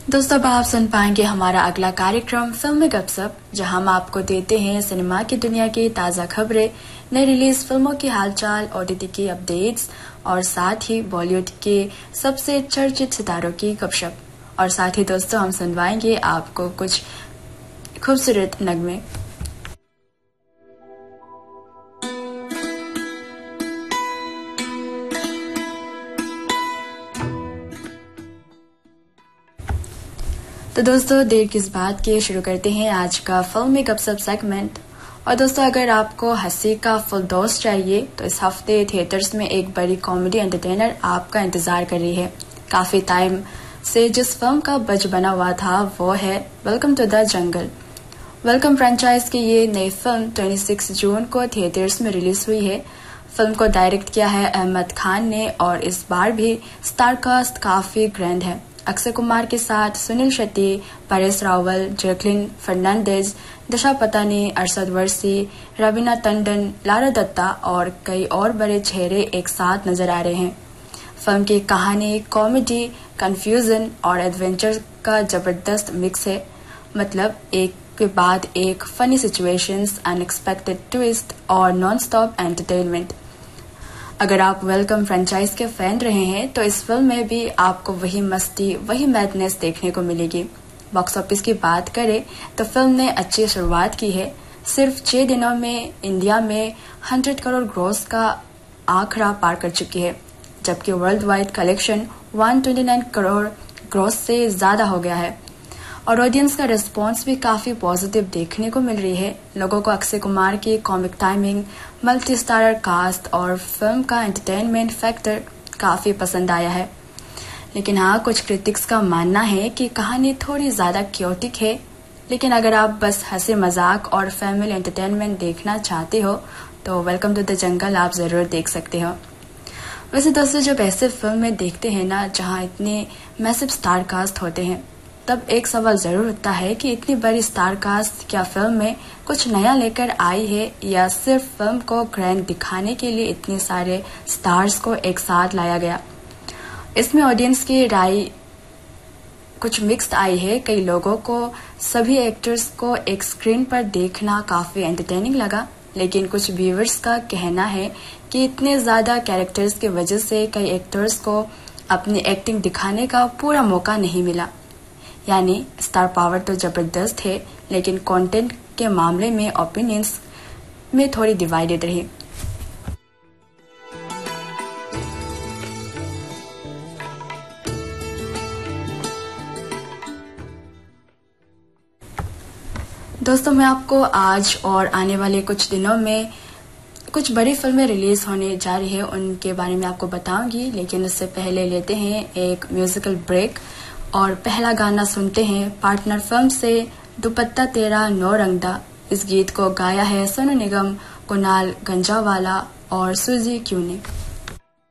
दोस्तों, अब आप सुन पाएंगे हमारा अगला कार्यक्रम फिल्मी गपशप, जहां हम आपको देते हैं सिनेमा की दुनिया की ताज़ा खबरें, नई रिलीज फिल्मों की हालचाल, ओटीटी की अपडेट्स और साथ ही बॉलीवुड के सबसे चर्चित सितारों की गपशप। और साथ ही दोस्तों, हम सुनवाएंगे आपको कुछ खूबसूरत नगमे। तो दोस्तों, देर किस बात की, शुरू करते हैं आज का फिल्मी गपशप सेगमेंट। और दोस्तों, अगर आपको हंसी का फुल डोज चाहिए तो इस हफ्ते थिएटर्स में एक बड़ी कॉमेडी एंटरटेनर आपका इंतजार कर रही है। काफी टाइम से जिस फिल्म का बज बना हुआ था वो है welcome to the jungle. Welcome franchise की ये नई फिल्म 26 जून को थिएटर्स में रिलीज हुई है। फिल्म को डायरेक्ट किया है अहमद खान ने और इस बार भी स्टार कास्ट काफी ग्रैंड है। अक्षय कुमार के साथ सुनील शेट्टी, परेश रावल, जैकलिन फर्नांडिस, दिशा पतानी, अरशद वर्सी, रवीना टंडन, लारा दत्ता और कई और बड़े चेहरे एक साथ नजर आ रहे हैं। फिल्म की कहानी कॉमेडी, कंफ्यूजन और एडवेंचर का जबरदस्त मिक्स है। मतलब एक के बाद एक फनी सिचुएशंस, अनएक्सपेक्टेड ट्विस्ट और नॉन स्टॉप एंटरटेनमेंट। अगर आप वेलकम फ्रेंचाइज के फैन रहे हैं तो इस फिल्म में भी आपको वही मस्ती, वही मैडनेस देखने को मिलेगी। बॉक्स ऑफिस की बात करें तो फिल्म ने अच्छी शुरुआत की है। सिर्फ 6 दिनों में इंडिया में 100 करोड़ ग्रॉस का आंकड़ा पार कर चुकी है, जबकि world wide collection 129 crore gross से ज्यादा हो गया है। और ऑडियंस का रिस्पांस भी काफी पॉजिटिव देखने को मिल रही है। लोगों को अक्षय कुमार की comic timing, multi starrer cast और फिल्म का एंटरटेनमेंट फैक्टर काफी पसंद आया है। लेकिन हाँ, कुछ क्रिटिक्स का मानना है कि कहानी थोड़ी ज्यादा क्योटिक है। लेकिन अगर आप बस हंसी मजाक और फैमिली एंटरटेनमेंट देखना चाहते हो तो वेलकम टू द जंगल आप जरूर देख सकते हो। वैसे दोस्तों, जब ऐसे फिल्म में देखते हैं ना जहाँ इतने मैसिव स्टार कास्ट होते हैं, तब एक सवाल जरूर उठता है कि इतनी बड़ी स्टार कास्ट क्या फिल्म में कुछ नया लेकर आई है या सिर्फ फिल्म को ग्रैंड दिखाने के लिए इतने सारे स्टार्स को एक साथ लाया गया। इसमें ऑडियंस की राय कुछ मिक्स्ड आई है। कई लोगों को सभी एक्टर्स को एक स्क्रीन पर देखना काफी एंटरटेनिंग लगा, लेकिन कुछ व्यूअर्स का कहना है कि इतने ज्यादा कैरेक्टर्स की वजह से कई एक्टर्स को अपनी एक्टिंग दिखाने का पूरा मौका नहीं मिला। यानी स्टार पावर तो जबरदस्त है, लेकिन कंटेंट के मामले में ओपिनियंस में थोड़ी डिवाइडेड रही। दोस्तों, मैं आपको आज और आने वाले कुछ दिनों में कुछ बड़ी फिल्में रिलीज होने जा रही है, उनके बारे में आपको बताऊंगी। लेकिन उससे पहले लेते हैं एक म्यूजिकल ब्रेक और पहला गाना सुनते हैं पार्टनर फिल्म से दुपट्टा तेरा नौ रंगदा। इस गीत को गाया है सोनू निगम, कुणाल गंजावाला और सुजी क्यू ने।